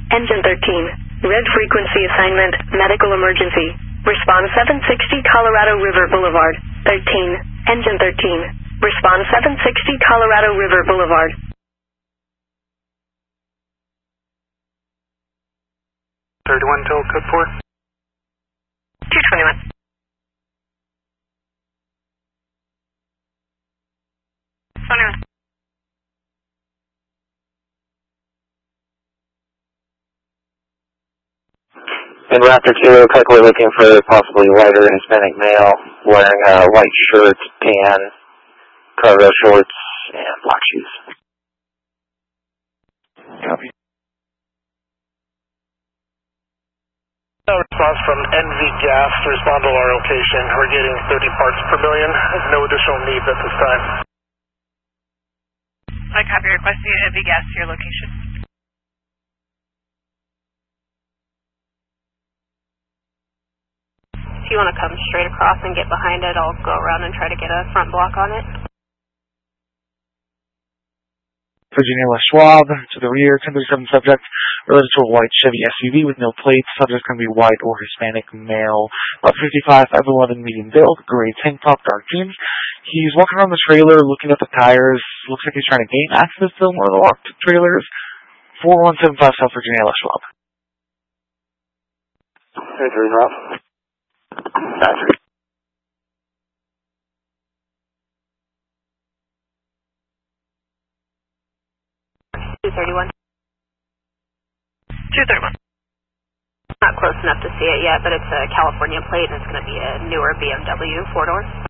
Engine 13. Red frequency assignment, medical emergency. Respond 760 Colorado River Boulevard. 13. Engine 13. Respond 760 Colorado River Boulevard. 31 till code 4. 221. In Raptor 2, quickly looking for possibly whiter Hispanic male wearing a white shirt, tan, cargo shorts, and black shoes. Copy. Response from NV Gas to respond to our location. We're getting 30 parts per million. No additional needs at this time. I copy requesting NV Gas to your location. If you want to come straight across and get behind it, I'll go around and try to get a front block on it. Virginia West Schwab, to the rear, 1037 subject, related to a white Chevy SUV with no plates. Subject can be white or Hispanic male, about 55, 5'11", medium build, gray tank top, dark jeans. He's walking around the trailer, looking at the tires. Looks like he's trying to gain access to one of the locked trailers. 4175 South Virginia West Schwab. 33 Rob. Gotcha. 231. 231. Not close enough to see it yet, but it's a California plate and it's going to be a newer BMW 4-door.